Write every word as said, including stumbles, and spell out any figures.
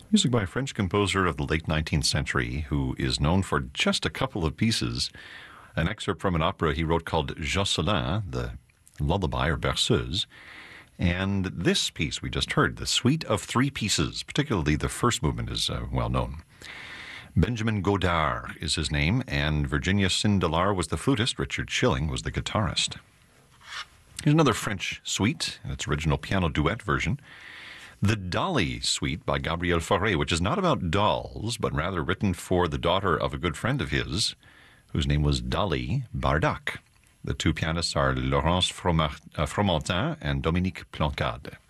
Music by a French composer of the late nineteenth century who is known for just a couple of pieces. An excerpt from an opera he wrote called Jocelyn, the lullaby or berceuse, and this piece we just heard, the Suite of Three Pieces, particularly the first movement is uh, well known. Benjamin Godard is his name, and Virginia Sindelar was the flutist, Richard Schilling was the guitarist. Here's another French suite in its original piano duet version. The Dolly Suite by Gabriel Fauré, which is not about dolls, but rather written for the daughter of a good friend of his, whose name was Dolly Bardac. The two pianists are Laurence Fromentin and Dominique Plancade.